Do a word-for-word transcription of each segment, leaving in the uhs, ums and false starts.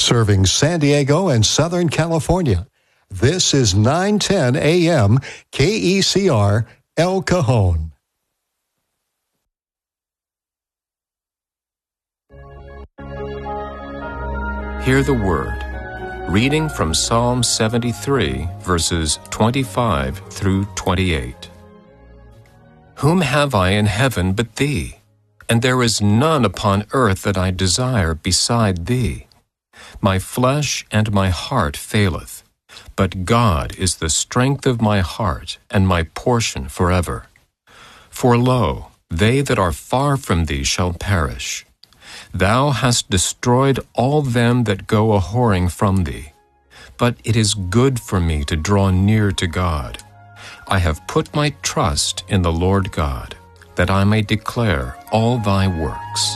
serving San Diego and Southern California. This is nine ten A M K E C R El Cajon. Hear the word. Reading from Psalm seventy-three, verses twenty-five through twenty-eight. Whom have I in heaven but thee? And there is none upon earth that I desire beside thee. My flesh and my heart faileth, but God is the strength of my heart and my portion forever. For lo, they that are far from thee shall perish. Thou hast destroyed all them that go a-whoring from thee. But it is good for me to draw near to God. I have put my trust in the Lord God, that I may declare all thy works.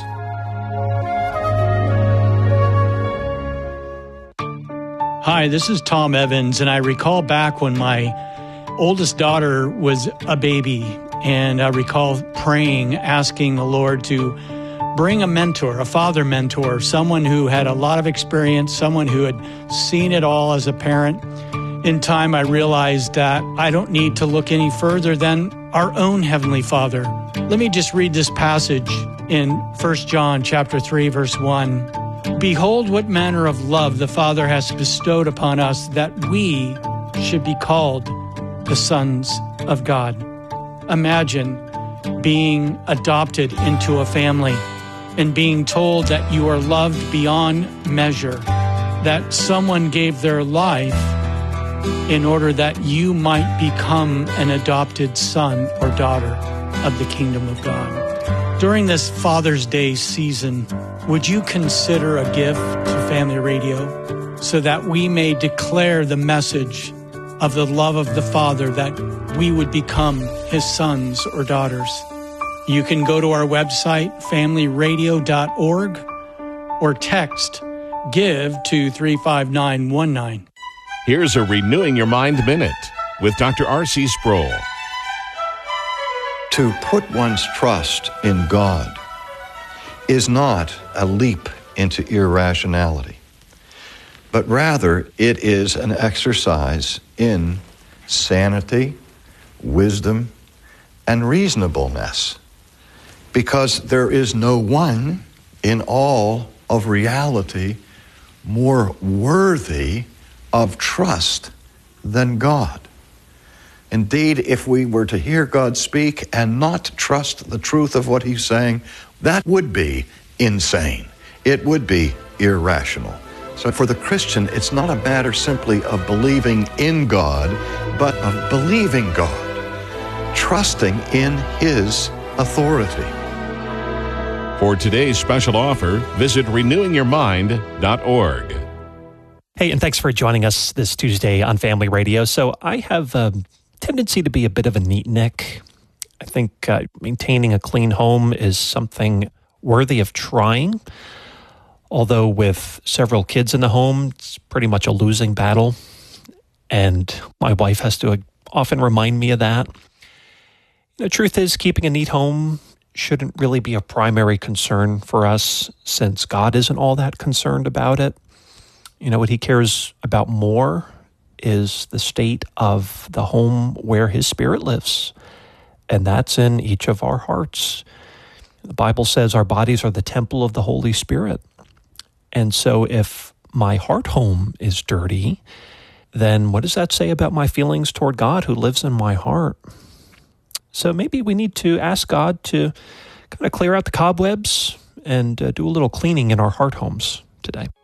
Hi, this is Tom Evans, and I recall back when my oldest daughter was a baby, and I recall praying, asking the Lord to bring a mentor, a father mentor, someone who had a lot of experience, someone who had seen it all as a parent. In time, I realized that I don't need to look any further than our own Heavenly Father. Let me just read this passage in First John chapter three, verse one. Behold, what manner of love the Father has bestowed upon us, that we should be called the sons of God. Imagine being adopted into a family and being told that you are loved beyond measure, that someone gave their life in order that you might become an adopted son or daughter of the kingdom of God. During this Father's Day season, would you consider a gift to Family Radio so that we may declare the message of the love of the Father, that we would become His sons or daughters? You can go to our website, family radio dot org, or text GIVE to three five nine one nine. Here's a Renewing Your Mind Minute with Doctor R C Sproul. To put one's trust in God is not a leap into irrationality, but rather it is an exercise in sanity, wisdom, and reasonableness. Because there is no one in all of reality more worthy of trust than God. Indeed, if we were to hear God speak and not trust the truth of what He's saying, that would be insane. It would be irrational. So for the Christian, it's not a matter simply of believing in God, but of believing God, trusting in His authority. For today's special offer, visit renewing your mind dot org. Hey, and thanks for joining us this Tuesday on Family Radio. So I have a tendency to be a bit of a neatnik. I think uh, maintaining a clean home is something worthy of trying. Although with several kids in the home, it's pretty much a losing battle. And my wife has to often remind me of that. The truth is, keeping a neat home shouldn't really be a primary concern for us, since God isn't all that concerned about it. You know, what He cares about more is the state of the home where His Spirit lives, and that's in each of our hearts. The Bible says our bodies are the temple of the Holy Spirit. And so if my heart home is dirty, then what does that say about my feelings toward God who lives in my heart? So maybe we need to ask God to kind of clear out the cobwebs and uh, do a little cleaning in our heart homes today.